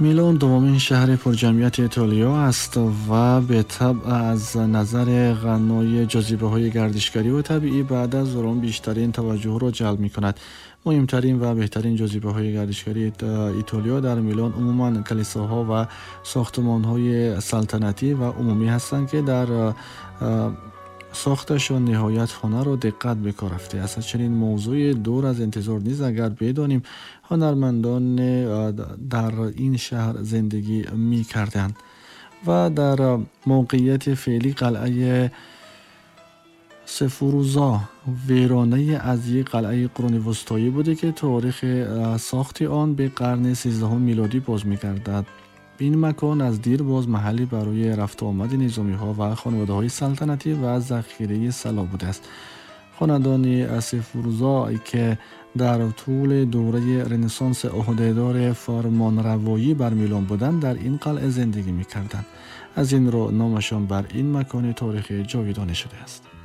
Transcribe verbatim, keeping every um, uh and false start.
میلان دومین شهر پرجمعیت ایتالیا است و به طبع از نظر غنای جاذبه‌های گردشگری و طبیعی بعد از روم بیشترین توجه را جلب می‌کند. مهمترین و بهترین جاذبه‌های گردشگری ایتالیا در میلان عموماً کلیساها و ساختمان‌های سلطنتی و عمومی هستند که در ساختشان نهایت هنر و دقت به کار رفته است. چنین موضوع دور از انتظار نیز اگر بدانیم هنرمندان در این شهر زندگی می کردند و در موقعیت فعلی قلعه سفوروزا ویرانه از یک قلعه قرون وسطایی بوده که تاریخ ساخت آن به قرن سیزدهم میلادی باز می گردد. این مکان از دیر باز محلی برای رفت و آمد نظامی ها و خانواده های سلطنتی و ذخیره سلاح بوده است. خاندان سفوروزا که در طول دوره رنسانس عهدهدار فرمانروایی بر میلان بودند در این قلعه زندگی می کردند. از این رو نامشان بر این مکان تاریخی جاودانه شده است.